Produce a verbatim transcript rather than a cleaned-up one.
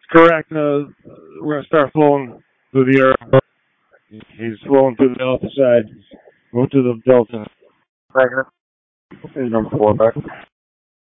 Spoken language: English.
Correct. Uh, we're gonna start flowing through the air. He's flowing through the alpha side. Go to the delta. Negative. Number four back.